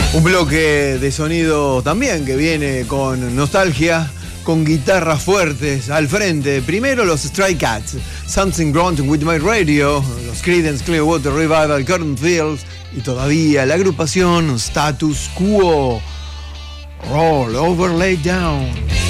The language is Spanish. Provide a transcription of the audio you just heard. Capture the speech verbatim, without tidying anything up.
Un bloque de sonido también que viene con nostalgia, con guitarras fuertes al frente. Primero los Stray Cats, Something Wrong with My Radio, los Creedence Clearwater Revival, Cotton Fields y todavía la agrupación Status Quo. Roll Over Lay Down.